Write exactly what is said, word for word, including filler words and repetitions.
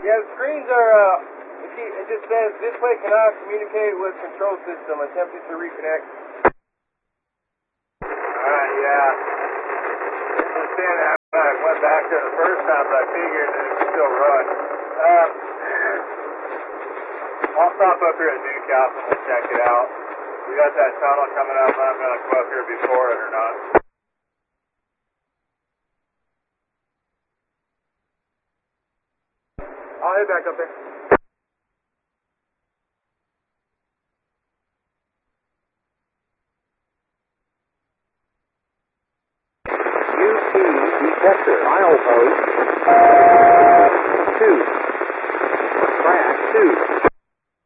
Yeah, the screens are, uh, it, keep, it just says display cannot communicate with control system. Attempting to reconnect. Alright, yeah. Understand that I went back there the first time, but I figured that it would still run. Um, I'll stop up here at Newcastle and check it out. We got that tunnel coming up, and I'm going to go up here before it or not. I'll head back up there. U T detector, milepost two, track two.